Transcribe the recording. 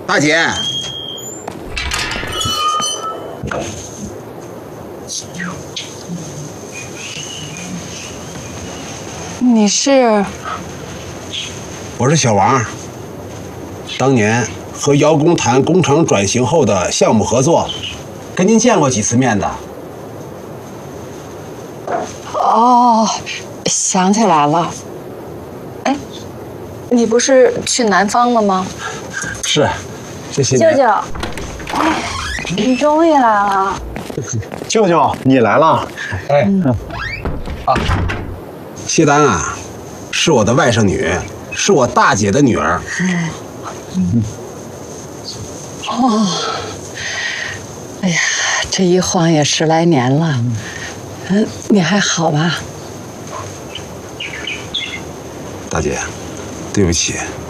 大姐， 你是？ 我是小王。当年和姚公谈工厂转型后的项目合作，跟您见过几次面的。 哦，想起来了。哎，你不是去南方了吗？ 是，这些年。 舅舅，你终于来了。 舅舅，你来了。 哎，谢丹啊，是我的外甥女，是我大姐的女儿。 哦，哎呀，这一晃也10来年了。你还好吧？ 大姐，对不起，